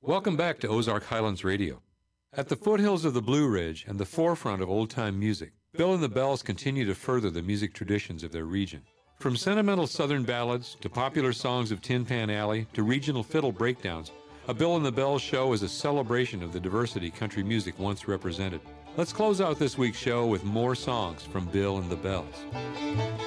Welcome back to Ozark Highlands Radio. At the foothills of the Blue Ridge and the forefront of old-time music, Bill and the Bells continue to further the music traditions of their region. From sentimental Southern ballads to popular songs of Tin Pan Alley to regional fiddle breakdowns, a Bill and the Bells show is a celebration of the diversity country music once represented. Let's close out this week's show with more songs from Bill and the Bells.